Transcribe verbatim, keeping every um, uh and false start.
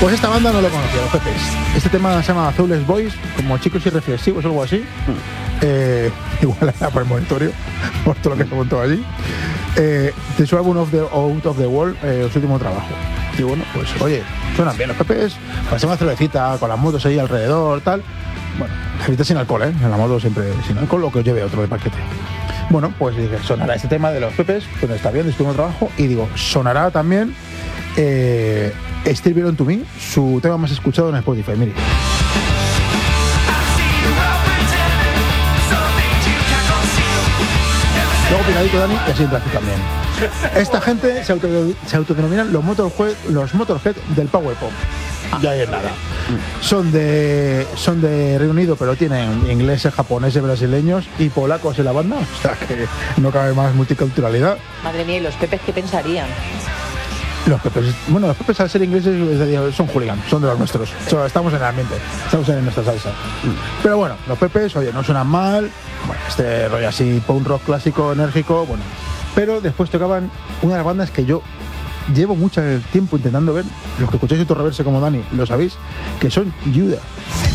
Pues esta banda no lo conocía, los Pepes. Este tema se llama Soulless Boys, como chicos irreflexivos o algo así. Mm. Eh, igual era por el monitorio, por todo lo que se montó allí. Eh, de su álbum of the, Out of the Wall, eh, su último trabajo. Y bueno, pues oye, suenan bien los Pepes. Pasemos una cervecita con las motos ahí alrededor, tal. Bueno, cervecita sin alcohol, ¿eh? En la moto siempre sin alcohol, o que os lleve otro de paquete. Bueno, pues dije, sonará este tema de los Pepes, pues está bien, de su último trabajo. Y digo, sonará también eh, Still Belong to Me, su tema más escuchado en Spotify. Mire. Luego picadito Dani y así entra tú también. Esta gente se, auto, se autodenominan los Motorhead, los Motorhead del Power Pop. Ya es nada. Son de son de Reino Unido, pero tienen ingleses, japoneses, brasileños y polacos en la banda. O sea que no cabe más multiculturalidad. Madre mía, ¿y los Pepes qué pensarían? Los Pepes, bueno, los Pepes al ser ingleses son hooligans, son de los nuestros. O sea, estamos en el ambiente, estamos en nuestra salsa. Pero bueno, los Pepes, oye, no suenan mal. Bueno, este rollo así, punk rock clásico, enérgico, bueno. Pero después tocaban una de las bandas que yo llevo mucho tiempo intentando ver. Los que escucháis otro reverse como Dani, lo sabéis, que son Judas.